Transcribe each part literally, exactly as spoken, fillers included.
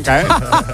arranca, ¿eh?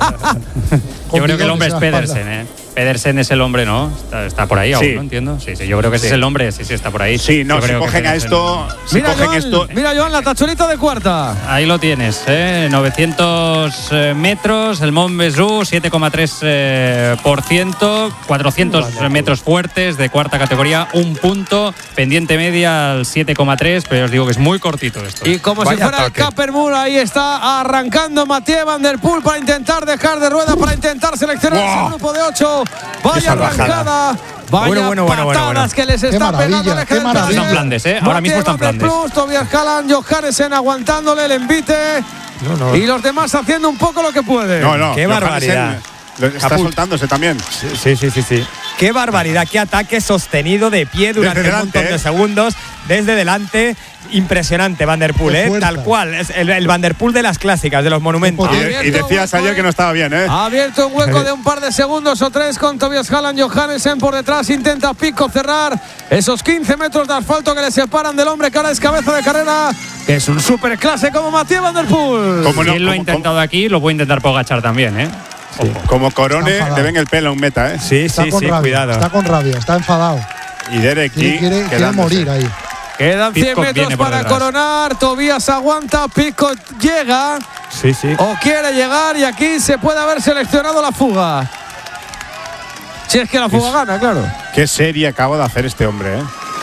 Yo creo que el hombre es Pedersen, ¿eh? Pedersen es el hombre, ¿no? Está, está por ahí aún, sí. ¿no? Entiendo. Sí, sí, yo creo que ese sí. es el hombre, sí, sí, está por ahí. Sí, no, yo si creo cogen que a esto, si Mira, cogen Joan, esto… mira, Joan, la tachonita de cuarta. Ahí lo tienes, ¿eh? novecientos metros, el Mont Vesuv, siete coma tres por ciento, cuatrocientos metros fuertes de cuarta categoría, un punto, pendiente media al siete coma tres, pero os digo que es muy cortito esto. Y como Vaya si fuera toque. el Capermul, ahí está arrancando Mathieu Van Der Poel para intentar dejar de rueda, para intentar seleccionar Wow. ese grupo de ocho. Vaya salvajada. arrancada. Vaya Bueno, bueno, bueno, patadas bueno, bueno. que les está maravilla, pegando al qué maravilla. Está en Flandes, ¿eh? Ahora mismo está en Flandes. Tobias Halland, Johannesen aguantándole el envite. No, no. Y los demás haciendo un poco lo que pueden. No, no. Qué Johansen barbaridad. lo- Está Caput. soltándose también. Sí, sí, sí, sí. Qué barbaridad, qué ataque sostenido de pie durante Desde un delante, montón de ¿eh? segundos. Desde delante, impresionante Van Der Poel, Qué ¿eh? fuerza. Tal cual. Es el, el Van Der Poel de las clásicas, de los monumentos. Qué Y, potente. y decías ayer que no estaba bien, ¿eh? Ha abierto un hueco de un par de segundos o tres con Tobias Halland. Johannesen por detrás intenta Pico cerrar esos quince metros de asfalto que le separan del hombre que ahora es cabeza de carrera, que es un superclase como Mathieu Van Der Poel. Como Si no, él lo ha como- intentado aquí, lo puede intentar Pogacar también, ¿eh? como, como Corone, Está enfadado. le ven el pelo a un meta, ¿eh? Sí, Está sí, con sí, rabia, cuidado. está con rabia, está enfadado. Y Derek Quiere, G. quiere, quiere quedándose. morir ahí. Quedan cien Pidcock metros viene por para detrás. coronar. Tobias aguanta, Pico llega Sí, sí. o quiere llegar y aquí se puede haber seleccionado la fuga. Si es que la fuga gana, claro. Qué serie acaba de hacer este hombre, ¿eh?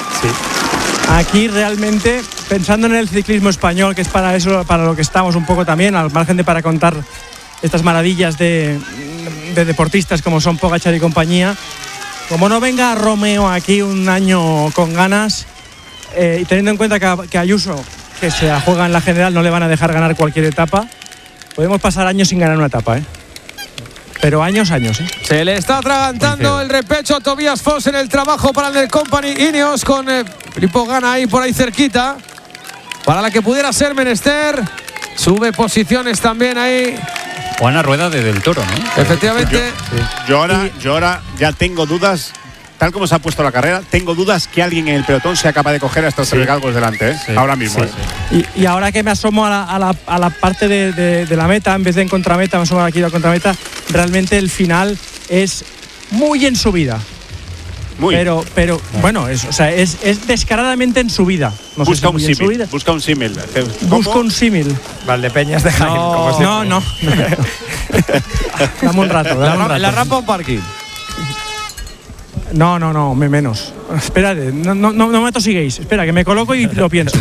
Aquí realmente, pensando en el ciclismo español, que es para eso, para lo que estamos un poco también, al margen de para contar estas maravillas de, de deportistas como son Pogacar y compañía, como no venga Romeo aquí un año con ganas, eh, y teniendo en cuenta que, a- que Ayuso, que se la juega en la general, no le van a dejar ganar cualquier etapa, podemos pasar años sin ganar una etapa, ¿eh? Pero años, años, ¿eh? Se le está atragantando el repecho a Tobias Foss en el trabajo para el del Company Ineos con eh, Filippo Ganna ahí por ahí cerquita. Para la que pudiera ser menester. Sube posiciones también ahí. Juana Rueda de Del Toro, ¿no? Efectivamente. Yo ahora, yo ahora ya tengo dudas, tal como se ha puesto la carrera, tengo dudas que alguien en el pelotón sea capaz de coger a estos tres galgos delante, ¿eh? Sí. Ahora mismo, Sí, ¿eh? Y, y ahora que me asomo a la, a la- a la parte de, de- de la meta, en vez de en contrameta, me asomo aquí a la contrameta, realmente el final es muy en subida. Muy. Pero, pero bueno, es, o sea, es, es descaradamente en subida. No sé busca si un muy en símil, subida. busca un símil. Busco ¿Cómo? un símil. Valdepeñas de Jaén. como siempre. No, no. Dame un rato, La, dame un ra- rato. la rampa un parking. No, no, no, me menos. Espérate, no, no, no, no me tosiguéis. Espera, que me coloco y lo pienso.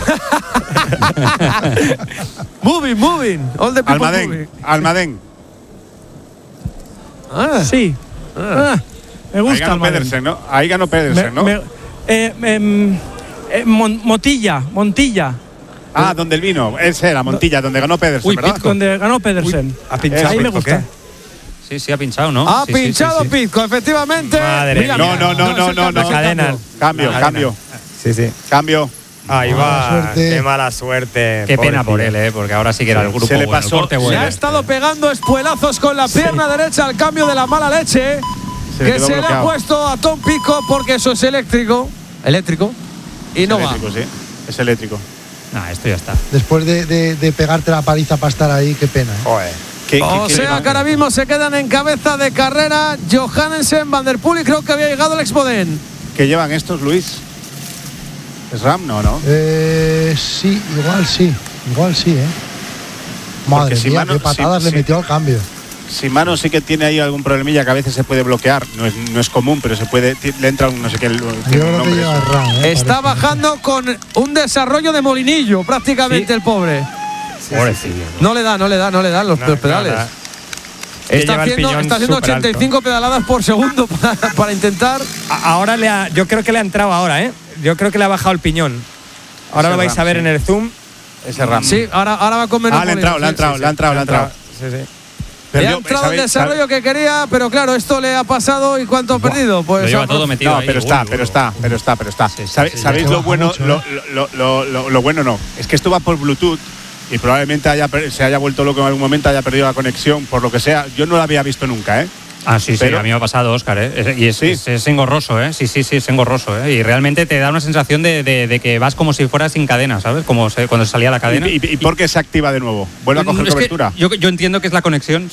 Moving, moving. All the people Almadén, moving. Almadén. Ah, Sí. Ah, me Ahí gusta ganó el Madrid. Pedersen, ¿no? Ahí ganó Me- Pedersen, ¿no? me- eh, em, eh, Mon- Motilla, Montilla. Ah, donde el vino. Ese era Montilla, donde ganó Pedersen, Uy, ¿verdad? Pit, donde ganó Pedersen. ¿Ha pinchado Ahí me Pidcock, gusta. eh? Sí, sí, ha pinchado, ¿no? ha Sí, sí, sí, pinchado sí. Pitco, efectivamente. Madre Mira, mía. No, no, no, es no, el no, cambio, no. es el Cadena. cambio. Cambio, Cadena. cambio, Sí, sí. cambio. Ahí Mala va. suerte. Qué mala suerte. Qué pena pobrecillo. por él, ¿eh? Porque ahora sí que era el grupo Se le bueno, pasó. el corte Se Se bueno. ha estado pegando espuelazos con la pierna derecha al cambio de la mala leche Se le que quedó se le ha bloqueado. puesto a Tom Pico porque eso es eléctrico. Eléctrico. Y no va. Eléctrico, sí. Es eléctrico. Nah, esto ya está. Después de, de- de pegarte la paliza para estar ahí, qué pena. ¿eh? Joder. ¿Qué- qué- O qué- sea que ahora mismo se quedan en cabeza de carrera Johannesen, Van Der Poel y creo que había llegado el Expoden. ¿Qué llevan estos, Luis? ¿Es Ram? No, no. Eh, sí, igual sí, igual sí, ¿eh? Madre Porque si mía, mano- qué patadas si- le si- metió al cambio. Si Mano sí que tiene ahí algún problemilla que a veces se puede bloquear, no es, no es común, pero se puede, ti- le entra un no sé qué, tiene Yo un creo que nombre. lleva eso. Ram, ¿eh? Está Parece. bajando con un desarrollo de molinillo prácticamente Sí. el pobre. Pobrecillo. No le da, no le da, no le dan los, No, los pedales. nada. Que Está lleva el haciendo, piñón está haciendo superalto. ochenta y cinco pedaladas por segundo para, para intentar. A- Ahora le ha, yo creo que le ha entrado ahora, ¿eh? Yo creo que le ha bajado el piñón. Ahora Ese lo vais Ram, a ver sí. en el zoom. Ese Ram. Sí, ahora, ahora va con menos Ah, le ha entrado, le ha molinos, sí, entrado, sí, le ha entrado, le ha entrado. Sí, sí. Le ha Perdió, entrado el ¿sabéis? desarrollo que quería, pero claro, esto le ha pasado y cuánto ha perdido. Pues Lo lleva ha- todo metido No, ahí. pero Uy, está, uy, pero uy. está, pero está, pero está. Sí, sí, ¿Sabe- sí, ¿Sabéis ya lo baja bueno? mucho, lo, ¿eh? lo, lo, lo- lo bueno no. Es que esto va por Bluetooth y probablemente haya, per- se haya vuelto loco en algún momento, haya perdido la conexión, por lo que sea. Yo no lo había visto nunca, ¿eh? Ah, sí, sí, Pero- a mí me ha pasado, Óscar, ¿eh? Es- Y es, Sí. es, es engorroso, ¿eh? Sí, sí, sí, es engorroso, ¿eh? Y realmente te da una sensación de, de- de que vas como si fueras sin cadena, ¿sabes? Como se- cuando salía la cadena. ¿Y, y, y por qué se activa de nuevo? ¿Vuelve a coger Es que cobertura? yo, yo entiendo que es la conexión.